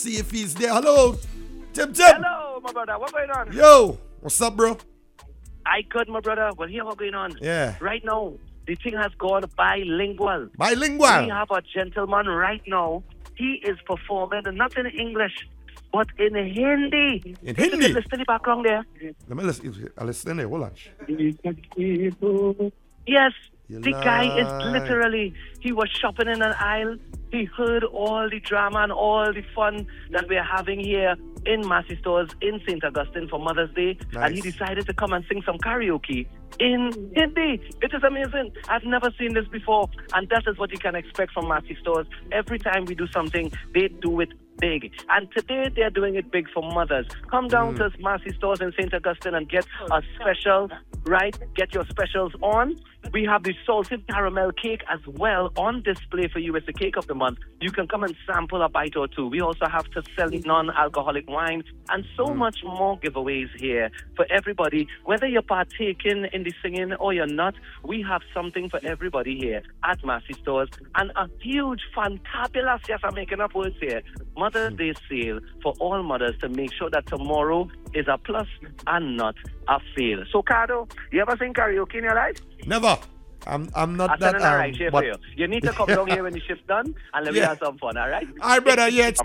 See if he's there. Hello, Tim. Hello, my brother. What's going on? Yo, what's up, bro? I good, my brother. Well, here what's going on. Yeah. Right now, the thing has gone bilingual. Bilingual. We have a gentleman right now. He is performing not in English, but in Hindi. In Hindi? Listen to the background there. Let me listen there. Hold on. Yes, You the guy is lie. literally, he was shopping in an aisle. He heard all the drama and all the fun that we're having here in Massey Stores in St. Augustine for Mother's Day. Nice. And he decided to come and sing some karaoke in Hindi. It is amazing. I've never seen this before. And that is what you can expect from Massey Stores. Every time we do something, they do it big. And today they're doing it big for mothers. Come down to Massey Stores in St. Augustine and get a special, right? Get your specials on. We have the salted caramel cake as well on display for you. It's the cake of the month. You can come and sample a bite or two. We also have to sell non-alcoholic wine and so much more giveaways here for everybody. Whether you're partaking in the singing or you're not, we have something for everybody here at Massey Stores. And a huge, fantabulous, yes, I'm making up words here, Mother's Day sale for all mothers to make sure that tomorrow is a plus and not a fail. So, Cardo, you ever sing karaoke in your life? Never. I'm not I'll that. send an right here for you. You need to come down here when the shift's done and let me Yeah. have some fun, all right? All right, brother. Yeah, it's